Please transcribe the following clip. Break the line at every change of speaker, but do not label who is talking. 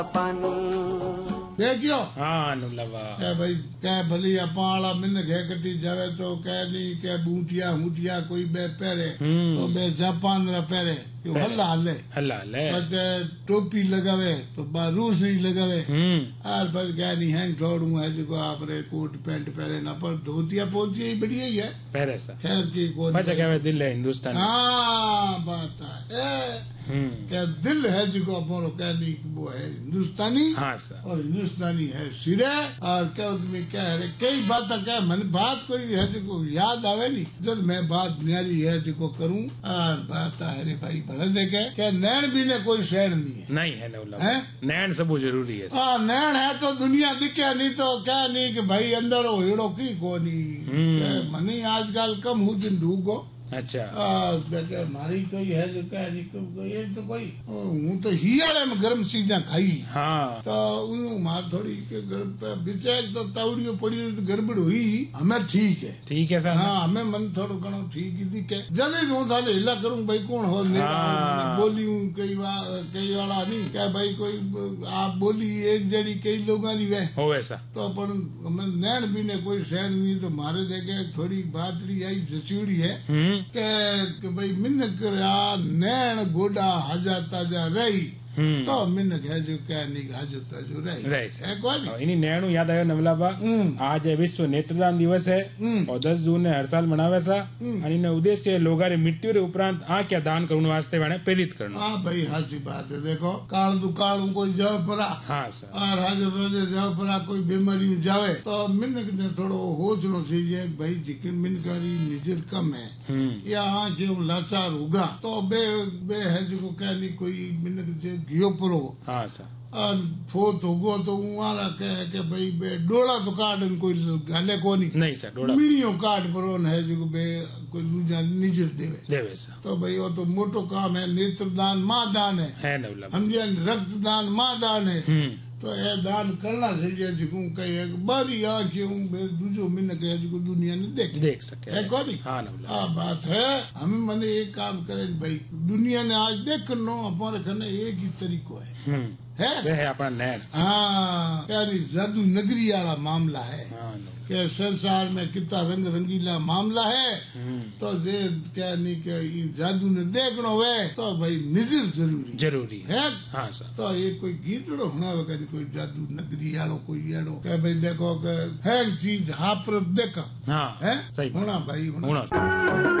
देखियो
हाँ नुलवा
क्या भाई क्या भली अपाला मिन घे कटी जावे तो क्या नहीं क्या बूटिया हुटिया कोई बे पहरे तो बे जापान रा पहरे क्यों हल्ला हल्ले
हल्ला ले
बच्चे टोपी लगावे तो रूस नहीं लगावे और बस क्या नहीं हैंग छोड़ू है जो आपरे कोट पैंट पहरे ना पर धोतिया पोतिया ही बढ़िया ही है
पहरे सा
खैर की कौन
बच्चा क्या दिल है हिंदुस्तान
हाँ बात है क्या दिल है जो अपनो क्या नहीं वो है हिंदुस्तानी
हाँ सर
और हिंदुस्तानी है सिरे और क्या उसमें क्या है कई बात क्या मन बात कोई है जो याद आवे नहीं जब मैं बात न्यारी है जो करूँ और बात है रे भाई भले देखे क्या नैन भी ने कोई शहर नहीं है
नहीं है नौला नैन सब जरूरी है
हाँ नैन है तो दुनिया दिखे नहीं तो क्या नहीं कि भाई अंदर हो हिड़ो की को नहीं मनी आजकल कम हूँ दिन ढूंढो
अच्छा
मारी कोई है जो क्या ये तो कोई हूँ तो हियाड़े में गर्म चीजा खाई
हाँ
तो मार थोड़ी बिचार तो तावड़ियों पड़ी तो गड़बड़ हुई हमें ठीक है
सर
हाँ हमें मन थोड़ो घणो ठीक ही दिखे जल्दी हूँ थाले हिला करूँ भाई कौन हो बोली हूँ कई वाला नहीं क्या भाई कोई आप बोली एक जड़ी कई लोग
हो ऐसा
तो अपन हमें नैन भी ने कोई शहर नहीं तो मारे देखे थोड़ी बातरी आई जचूड़ी है के भाई मिन करा नैन गोडा हजा ताजा रही तो मिन कह जो क्या नहीं हाजो ताजो रही
इन्हीं नैणु याद आयो नवलाबा आज विश्व नेत्रदान दिवस है और 10 जून ने हर साल मनावे सा और इन उद्देश्य लोग मृत्यु रे उपरांत आंख दान करने वास्ते वाने प्रेरित करना।
हाँ भाई हासी बात है देखो काल दु काल कोई जाव परा
हाँ सर
और हाजो ताजो जाव परा कोई बीमारी जावे तो मिन ने थोड़ो होचनो चाहिए भाई जिके मिन करी निजर कम है या जो लाचार होगा तो बे है जो क्या नहीं कोई मिन घियो परो
हाँ सर
फोत होगो तो उहारा कहे के भाई बे डोला तो काट कोई गाले को नहीं
सर डोला
मीनियो काट परो है जो बे कोई लूजा निजर देवे
सर
तो भाई वो तो मोटो काम है नेत्रदान माँ दान है समझे रक्तदान माँ दान है तो ये दान करना चाहिए जिको कहे बारी आंखें दूजो मिन कहे जिको दुनिया ने देख सके है कौन हाँ बात है हमें मैंने एक काम करे भाई दुनिया ने आज देखनो हमारे खने एक ही तरीको है
अपना नैन
हाँ क्या नहीं जादू नगरी वाला मामला है के संसार में कितना रंग रंगीला मामला है तो जे क्या नहीं के जादू ने देखना है तो भाई नजर जरूरी है हाँ सर तो ये कोई गीतड़ो होना वगैरह कोई जादू नगरी वालों कोई एड़ो क्या भाई देखो है चीज हाँ पर देखा
हाँ
है
सही
होना भाई होना